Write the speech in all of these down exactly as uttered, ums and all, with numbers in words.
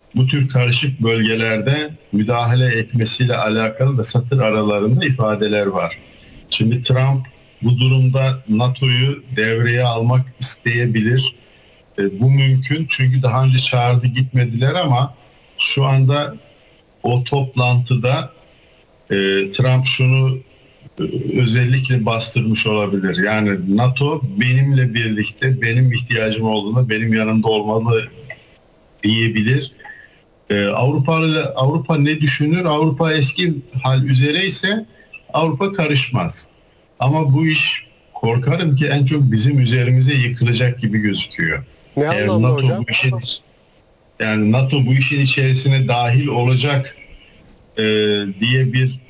bu tür karışık bölgelerde müdahale etmesiyle alakalı da satır aralarında ifadeler var. Şimdi Trump bu durumda NATO'yu devreye almak isteyebilir. E, bu mümkün çünkü daha önce çağırdı, gitmediler ama şu anda o toplantıda e, Trump şunu e, özellikle bastırmış olabilir. Yani NATO benimle birlikte, benim ihtiyacım olduğunda benim yanımda olmalı diyebilir. Ee, Avrupa Avrupa ne düşünür? Avrupa eski hal üzere ise Avrupa karışmaz. Ama bu iş, korkarım ki en çok bizim üzerimize yıkılacak gibi gözüküyor. Ne Eğer anlamda NATO hocam? bu işin yani NATO bu işin içerisine dahil olacak e, diye bir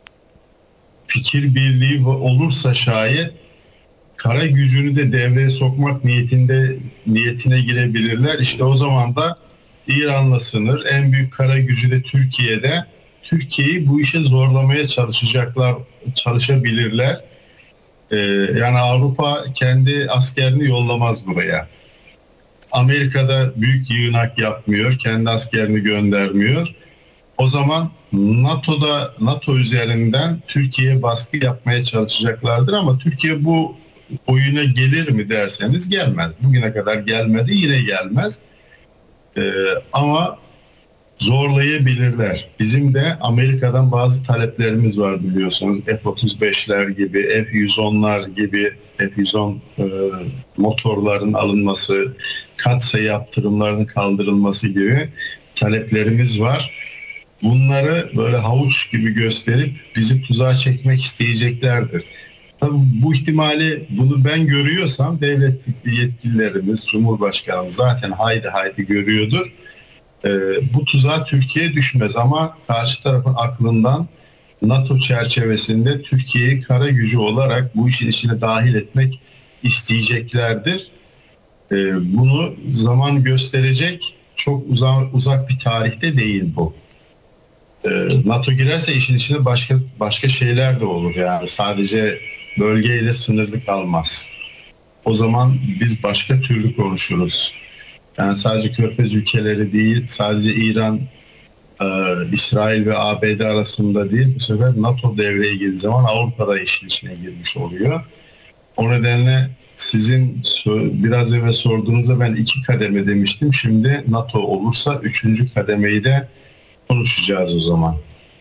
fikir birliği olursa şayet, kara gücünü de devreye sokmak niyetinde niyetine girebilirler. İşte o zaman da İran'la sınır, en büyük kara gücü de Türkiye'de. Türkiye'yi bu işe zorlamaya çalışacaklar, çalışabilirler. Ee, yani Avrupa kendi askerini yollamaz buraya. Amerika'da büyük yığınak yapmıyor, kendi askerini göndermiyor. O zaman NATO'da NATO üzerinden Türkiye'ye baskı yapmaya çalışacaklardır ama Türkiye bu oyuna gelir mi derseniz gelmez. Bugüne kadar gelmedi, yine gelmez. Ee, ama zorlayabilirler. Bizim de Amerika'dan bazı taleplerimiz var biliyorsunuz. F otuz beşler gibi, F yüz onlar gibi, F yüz on e, motorların alınması, katsayı yaptırımlarının kaldırılması gibi taleplerimiz var. Bunları böyle havuç gibi gösterip bizi tuzağa çekmek isteyeceklerdir. Tabii bu ihtimali, bunu ben görüyorsam, devlet yetkililerimiz, Cumhurbaşkanımız zaten haydi haydi görüyordur. Ee, bu tuzağa Türkiye düşmez ama karşı tarafın aklından NATO çerçevesinde Türkiye'yi kara gücü olarak bu işin içine dahil etmek isteyeceklerdir. Ee, bunu zaman gösterecek, çok uzak, uzak bir tarihte değil bu. Ee, NATO girerse işin içine başka başka şeyler de olur, yani sadece bölgeyle sınırlı kalmaz. O zaman biz başka türlü konuşuruz. Yani sadece Körfez ülkeleri değil, sadece İran, e, İsrail ve A B D arasında değil, bu sefer NATO devreye girdiği zaman Avrupa'da işin içine girmiş oluyor. O nedenle sizin biraz evvel sorduğunuzda ben iki kademe demiştim. Şimdi NATO olursa üçüncü kademeyi de konuşacağız o zaman.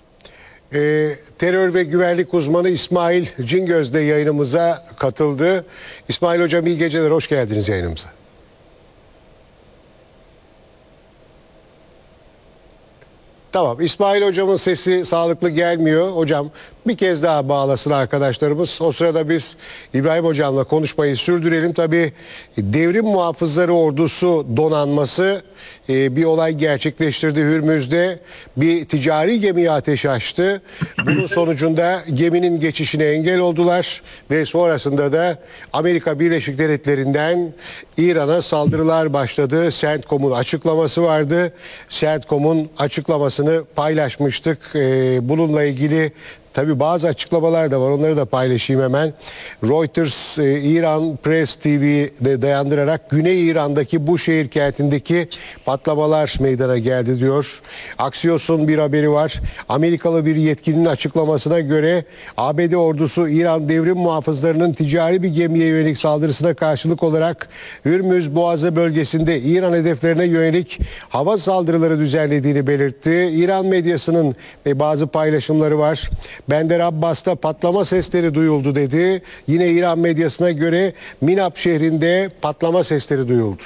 Ee, terör ve güvenlik uzmanı İsmail Cingöz de yayınımıza katıldı. İsmail Hocam iyi geceler, hoş geldiniz yayınımıza. Tamam, İsmail Hocam'ın sesi sağlıklı gelmiyor. Hocam bir kez daha bağlasın arkadaşlarımız. O sırada biz İbrahim Hocam'la konuşmayı sürdürelim. Tabii Devrim Muhafızları Ordusu donanması e, bir olay gerçekleştirdi Hürmüz'de. Bir ticari gemiye ateş açtı. Bunun sonucunda geminin geçişine engel oldular. Ve sonrasında da Amerika Birleşik Devletleri'nden İran'a saldırılar başladı. CENTCOM'un açıklaması vardı. CENTCOM'un açıklamasını paylaşmıştık. E, bununla ilgili tabii bazı açıklamalar da var. Onları da paylaşayım hemen. Reuters, e, İran Press T V'de dayandırarak Güney İran'daki bu şehir kentindeki patlamalar meydana geldi diyor. Axios'un bir haberi var. Amerikalı bir yetkilinin açıklamasına göre A B D ordusu İran devrim muhafızlarının ticari bir gemiye yönelik saldırısına karşılık olarak Hürmüz Boğazı bölgesinde İran hedeflerine yönelik hava saldırıları düzenlediğini belirtti. İran medyasının e, bazı paylaşımları var. Bender Abbas'ta patlama sesleri duyuldu dedi. Yine İran medyasına göre Minab şehrinde patlama sesleri duyuldu.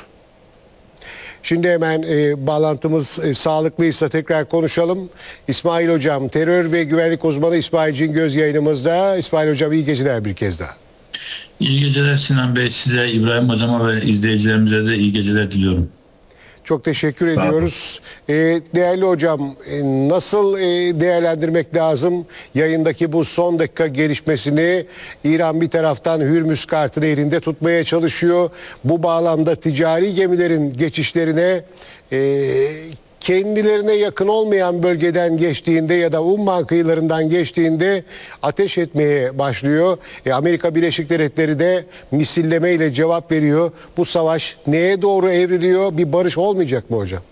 Şimdi hemen e, bağlantımız e, sağlıklıysa tekrar konuşalım. İsmail Hocam, terör ve güvenlik uzmanı İsmail Cingöz yayınımızda. İsmail Hocam iyi geceler bir kez daha. İyi geceler Sinan Bey, size, İbrahim Hocama ve izleyicilerimize de iyi geceler diliyorum. Çok teşekkür Sağ ediyoruz. Ee, değerli hocam, e, nasıl e, değerlendirmek lazım yayındaki bu son dakika gelişmesini? İran bir taraftan Hürmüz kartını elinde tutmaya çalışıyor. Bu bağlamda ticari gemilerin geçişlerine e, kendilerine yakın olmayan bölgeden geçtiğinde ya da Umman kıyılarından geçtiğinde ateş etmeye başlıyor. E, Amerika Birleşik Devletleri de misilleme ile cevap veriyor. Bu savaş neye doğru evriliyor? Bir barış olmayacak mı hocam?